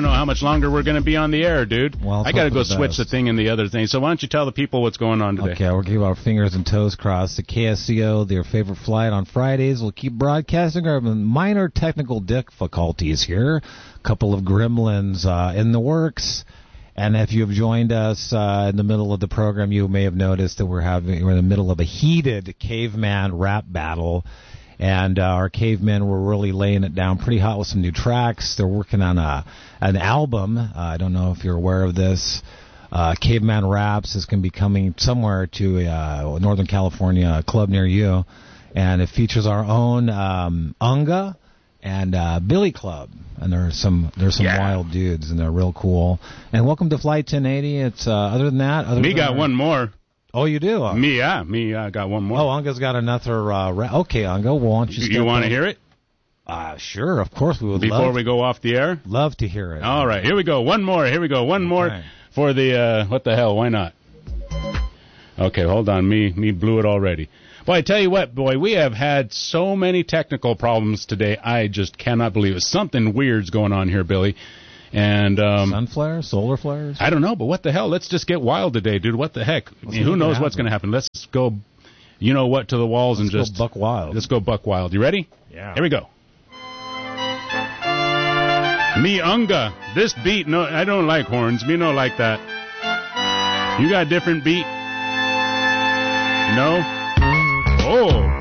to know how much longer we're going to be on the air, dude. Well, I got to go switch the thing and the other thing. So why don't you tell the people what's going on today? Okay, we'll keep our fingers and toes crossed. The KSCO, their favorite flight on Fridays, will keep broadcasting. Our minor technical difficulties here. A couple of gremlins in the works. And if you have joined us in the middle of the program, you may have noticed that we're in the middle of a heated caveman rap battle. And our cavemen were really laying it down pretty hot with some new tracks. They're working on an album. I don't know if you're aware of this. Caveman Raps is going to be coming somewhere to Northern California, a club near you. And it features our own Unga and Billy Club. And there's some wild dudes, and they're real cool. And welcome to Flight 1080. It's other than that, got one more. Oh, you do? Me, got one more. Oh, Unga's got another. Okay, Unga, why don't you want to hear it? Sure, of course we would. Before we go off the air? Love to hear it. All right, here we go. One more. Here we go. One more for the, what the hell, why not? Okay, hold on. Me blew it already. Boy, I tell you what, we have had so many technical problems today, I just cannot believe it. Something weird's going on here, Billy. And sun flares, solar flares. I don't know, but what the hell? Let's just get wild today, dude. What the heck? Who knows what's going to happen? Let's go, you know what, to the walls and just go buck wild. Let's go buck wild. You ready? Yeah. Here we go. Me Unga. This beat, no, I don't like horns. Me no like that. You got a different beat? No. Oh.